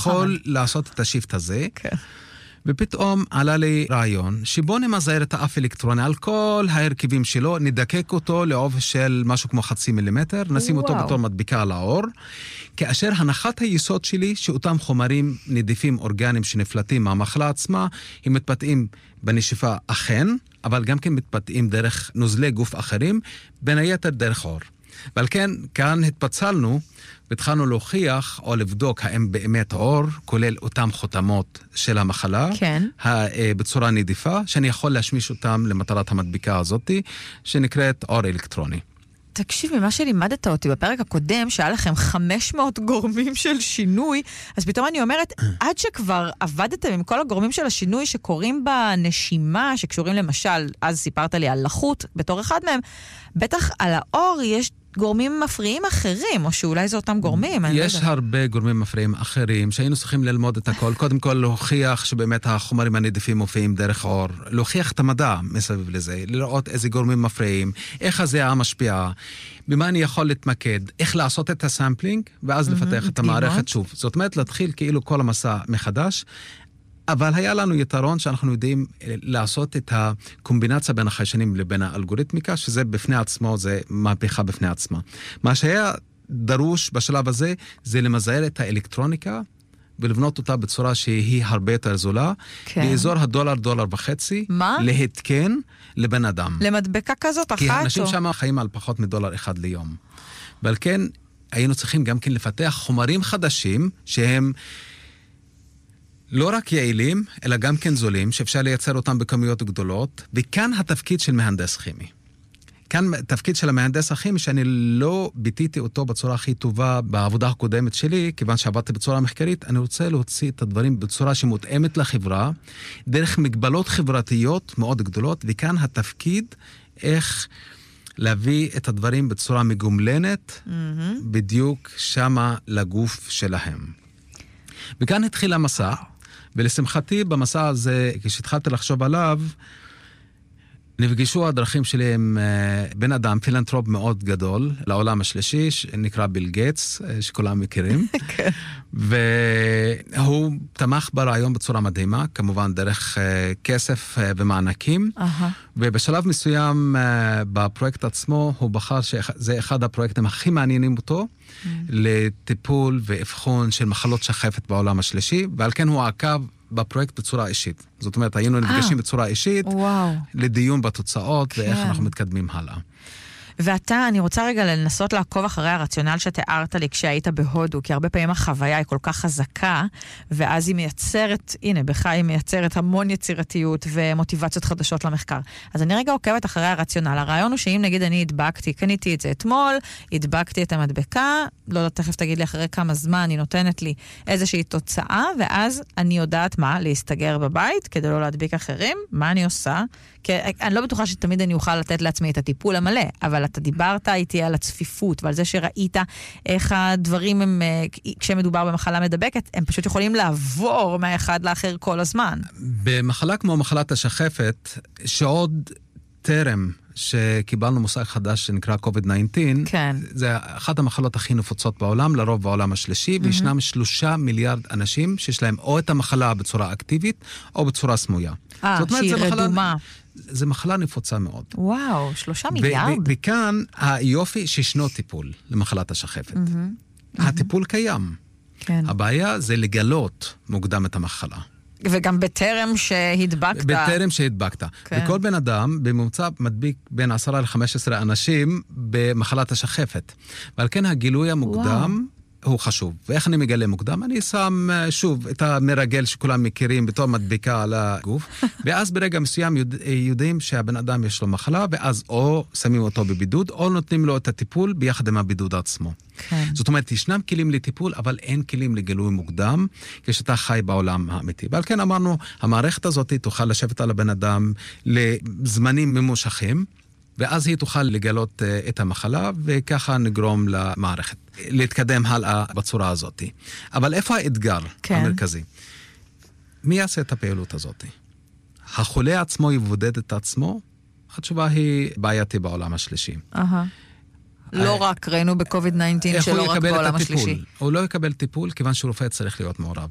יכול לעשות את השיפט הזה. ופתאום עלה לי רעיון, שבו נמזער את האף אלקטרוני על כל ההרכיבים שלו, נדקק אותו לעוב של משהו כמו 0.5 מילימטר, נשים אותו בתור מדבקה על האור, כאשר הנחת היסוד שלי, שאותם חומרים נדיפים אורגניים שנפלטים מהמחלה עצמה, הם מתפתעים בנשיפה אכן, אבל גם כן מתפתעים דרך נוזלי גוף אחרים, בין היתר דרך אור. ועל כן, כאן התפצלנו, והתחלנו להוכיח או לבדוק האם באמת אור, כולל אותם חותמות של המחלה, בצורה נדיפה, שאני יכול להשמיש אותם למטרת המדבקה הזאת, שנקראת אור אלקטרוני. תקשיב, ממה שלימדת אותי בפרק הקודם, שהיה לכם 500 גורמים של שינוי, אז פתאום אני אומרת, עד שכבר עבדתם עם כל הגורמים של השינוי שקורים בנשימה, שקשורים למשל, אז סיפרת לי על לחות בתור אחד מהם, בטח על האור יש גורמים מפריעים אחרים, או שאולי זה אותם גורמים. יש הרבה גורמים מפריעים אחרים, שהיינו צריכים ללמוד את הכל. קודם כל להוכיח שבאמת החומרים הנדיפים מופיעים דרך אור, להוכיח את המדע מסביב לזה, לראות איזה גורמים מפריעים, איך הזיעה משפיעה, במה אני יכול להתמקד, איך לעשות את הסמפלינג, ואז לפתח את המערכת שוב. זאת אומרת, להתחיל כאילו כל המסע מחדש, אבל היה לנו יתרון שאנחנו יודעים לעשות את הקומבינציה בין החיישנים לבין האלגוריתמיקה, שזה בפני עצמו, זה מהפכה בפני עצמה. מה שהיה דרוש בשלב הזה, זה למזער את האלקטרוניקה, ולבנות אותה בצורה שהיא הרבה יותר זולה, באזור $1.5 להתקן לבן אדם. למדבקה כזאת אחת? כי האנשים שם חיים על פחות $1 ליום. ועל כן היינו צריכים גם כן לפתח חומרים חדשים, שהם לא רק יעילים, אלא גם כן זולים, שאפשר לייצר אותם בכמויות גדולות, וכאן התפקיד של מהנדס כימי. כאן התפקיד של המהנדס הכימי, שאני לא ביטיתי אותו בצורה הכי טובה בעבודה הקודמת שלי, כיוון שעבדתי בצורה מחקרית, אני רוצה להוציא את הדברים בצורה שמותאמת לחברה, דרך מגבלות חברתיות מאוד גדולות, וכאן התפקיד איך להביא את הדברים בצורה מגומלנת, בדיוק שמה לגוף שלהם. וכאן התחיל המסע, ולשמחתי במסע הזה, כשהתחלתי לחשוב עליו, נפגשו הדרכים שלי עם בן אדם, פילנטרופ מאוד גדול, לעולם השלישי, שנקרא ביל גייטס, שכולם מכירים. והוא תמך ברעיון בצורה מדהימה, כמובן דרך כסף ומענקים. ובשלב מסוים בפרויקט עצמו, הוא בחר שזה אחד הפרויקטים הכי מעניינים אותו, לטיפול ואבחון של מחלות שחפת בעולם השלישי, ועל כן הוא עקב בפרויקט בצורה אישית. זאת אומרת, היינו נפגשים בצורה אישית, לדיון בתוצאות, ואיך אנחנו מתקדמים הלאה. ואתה, אני רוצה רגע לנסות לעקוב אחרי הרציונל שתיארת לי כשהיית בהודו, כי הרבה פעמים החוויה היא כל כך חזקה, ואז היא מייצרת, הנה, בך היא מייצרת המון יצירתיות ומוטיבציות חדשות למחקר. אז אני רגע עוקבת אחרי הרציונל. הרעיון הוא שאם נגיד אני הדבקתי, קניתי את זה אתמול, הדבקתי את המדבקה, לא תכף תגיד לי אחרי כמה זמן היא נותנת לי איזושהי תוצאה, ואז אני יודעת מה, להסתגר בבית כדי לא להדביק אחרים, מה אני עושה? כי אני לא בטוחה שתמיד אני אוכל לתת לעצמי את הטיפול המלא, אבל אתה דיברת איתי על הצפיפות ועל זה שראית איך הדברים הם, כשמדובר במחלה מדבקת, הם פשוט יכולים לעבור מהאחד לאחר כל הזמן. במחלה כמו מחלת השחפת, שעוד טרם שקיבלנו מושג חדש שנקרא COVID-19, כן. זה אחת המחלות הכי נפוצות בעולם, לרוב בעולם השלישי, וישנם 3 מיליארד אנשים שיש להם או את המחלה בצורה אקטיבית, או בצורה סמויה. שהיא רדומה. זה מחלה נפוצה מאוד. וואו, 3 מיליארד? וכאן היופי שישנו טיפול למחלת השחפת. הטיפול קיים. כן. הבעיה זה לגלות מוקדם את המחלה. וגם בטרם שהדבקת. בטרם שהדבקת. כן. וכל בן אדם בממוצע מדביק בין 10 ל-15 אנשים במחלת השחפת. ועל כן הגילוי המוקדם הוא חשוב. ואיך אני מגלה מוקדם? אני שם שוב את המרגל שכולם מכירים בתור מדביקה על הגוף, ואז ברגע מסוים יודעים שהבן אדם יש לו מחלה, ואז או שמים אותו בבידוד, או נותנים לו את הטיפול ביחד עם הבידוד עצמו. כן. זאת אומרת, ישנם כלים לטיפול, אבל אין כלים לגילוי מוקדם, כשאתה חי בעולם האמיתי. ועל כן אמרנו, המערכת הזאת תוכל לשבת על הבן אדם לזמנים ממושכים, ואז היא תוכל לגלות את המחלה, וככה נגרום למערכת להתקדם הלאה בצורה הזאת. אבל איפה האתגר המרכזי? מי יעשה את הפעילות הזאת? החולה עצמו יבודד את עצמו? התשובה היא בעייתי בעולם השלישי. לא רק ראינו בקוביד-19 שלא רק בעולם השלישי. הוא לא יקבל טיפול, כיוון שרופא צריך להיות מעורב.